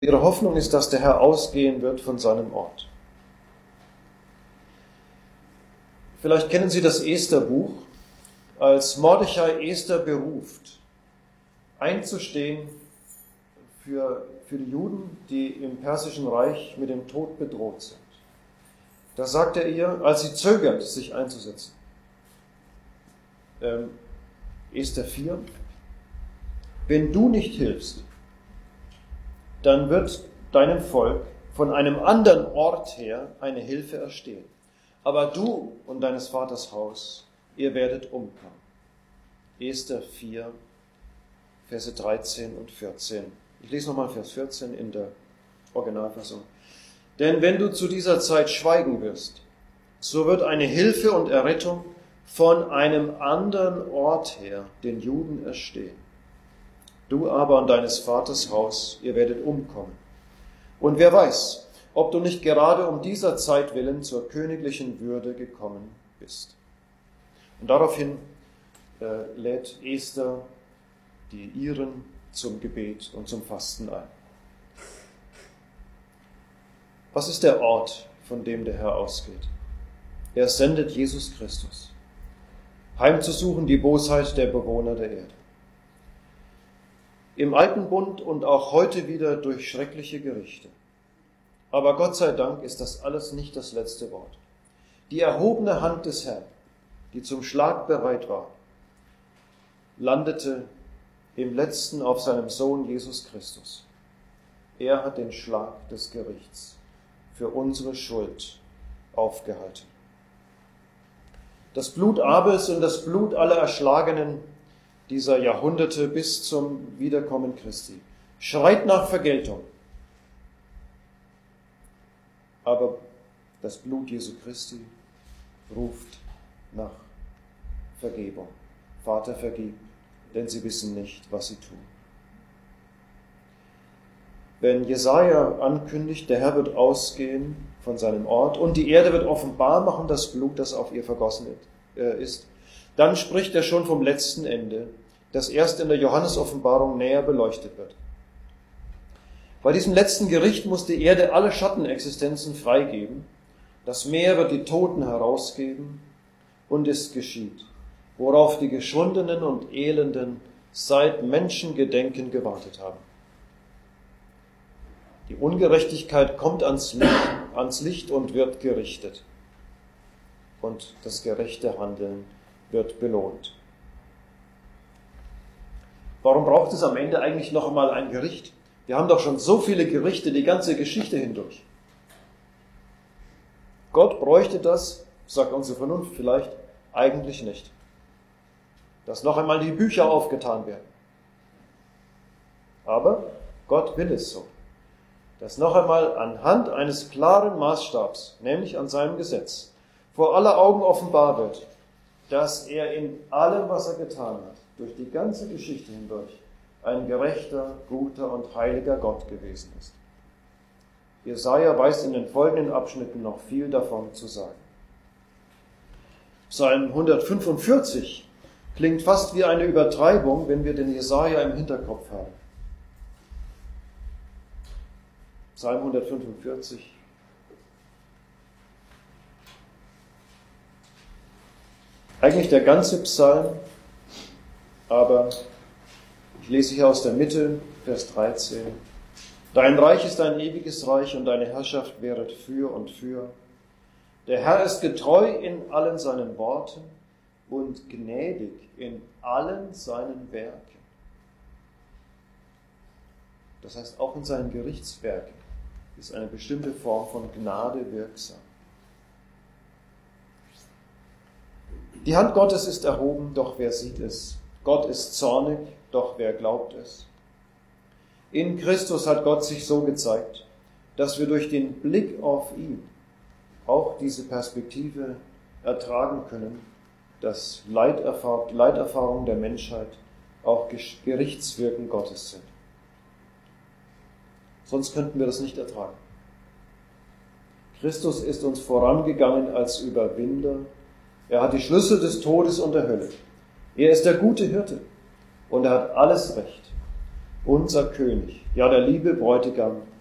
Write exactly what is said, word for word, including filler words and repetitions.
Ihre Hoffnung ist, dass der Herr ausgehen wird von seinem Ort. Vielleicht kennen Sie das Esther-Buch, als Mordechai Esther beruft, einzustehen für, für die Juden, die im Persischen Reich mit dem Tod bedroht sind. Da sagt er ihr, als sie zögert, sich einzusetzen, ähm, Esther vier, wenn du nicht hilfst, dann wird deinem Volk von einem anderen Ort her eine Hilfe erstehen. Aber du und deines Vaters Haus, ihr werdet umkommen. Esther vier, Verse dreizehn und vierzehn. Ich lese nochmal Vers vierzehn in der Originalfassung. Denn wenn du zu dieser Zeit schweigen wirst, so wird eine Hilfe und Errettung von einem anderen Ort her den Juden erstehen. Du aber und deines Vaters Haus, ihr werdet umkommen. Und wer weiß, ob du nicht gerade um dieser Zeit willen zur königlichen Würde gekommen bist. Und daraufhin äh, lädt Esther die Iren zum Gebet und zum Fasten ein. Was ist der Ort, von dem der Herr ausgeht? Er sendet Jesus Christus, heimzusuchen die Bosheit der Bewohner der Erde. Im Alten Bund und auch heute wieder durch schreckliche Gerichte. Aber Gott sei Dank ist das alles nicht das letzte Wort. Die erhobene Hand des Herrn, die zum Schlag bereit war, landete im letzten auf seinem Sohn Jesus Christus. Er hat den Schlag des Gerichts für unsere Schuld aufgehalten. Das Blut Abels und das Blut aller Erschlagenen dieser Jahrhunderte bis zum Wiederkommen Christi schreit nach Vergeltung. Aber das Blut Jesu Christi ruft nach Vergebung. Vater, vergib, denn sie wissen nicht, was sie tun. Wenn Jesaja ankündigt, der Herr wird ausgehen von seinem Ort und die Erde wird offenbar machen das Blut, das auf ihr vergossen ist, dann spricht er schon vom letzten Ende, das erst in der Johannes-Offenbarung näher beleuchtet wird. Bei diesem letzten Gericht muss die Erde alle Schattenexistenzen freigeben. Das Meer wird die Toten herausgeben und es geschieht, worauf die Geschundenen und Elenden seit Menschengedenken gewartet haben. Die Ungerechtigkeit kommt ans Licht, ans Licht und wird gerichtet. Und das gerechte Handeln wird belohnt. Warum braucht es am Ende eigentlich noch einmal ein Gericht? Wir haben doch schon so viele Gerichte die ganze Geschichte hindurch. Gott bräuchte das, sagt unsere Vernunft vielleicht, eigentlich nicht. Dass noch einmal die Bücher aufgetan werden. Aber Gott will es so. Dass noch einmal anhand eines klaren Maßstabs, nämlich an seinem Gesetz, vor aller Augen offenbar wird, dass er in allem, was er getan hat, durch die ganze Geschichte hindurch, ein gerechter, guter und heiliger Gott gewesen ist. Jesaja weiß in den folgenden Abschnitten noch viel davon zu sagen. Psalm hundertfünfundvierzig klingt fast wie eine Übertreibung, wenn wir den Jesaja im Hinterkopf haben. Psalm hundertfünfundvierzig. Eigentlich der ganze Psalm, aber ich lese hier aus der Mitte, Vers dreizehn. Dein Reich ist ein ewiges Reich und deine Herrschaft währet für und für. Der Herr ist getreu in allen seinen Worten und gnädig in allen seinen Werken. Das heißt, auch in seinen Gerichtswerken ist eine bestimmte Form von Gnade wirksam. Die Hand Gottes ist erhoben, doch wer sieht es? Gott ist zornig, doch wer glaubt es? In Christus hat Gott sich so gezeigt, dass wir durch den Blick auf ihn auch diese Perspektive ertragen können, dass Leiterfahr- Leiterfahrungen der Menschheit auch Gerichtswirken Gottes sind. Sonst könnten wir das nicht ertragen. Christus ist uns vorangegangen als Überwinder. Er hat die Schlüssel des Todes und der Hölle. Er ist der gute Hirte und er hat alles Recht. unser König, ja der liebe Bräutigam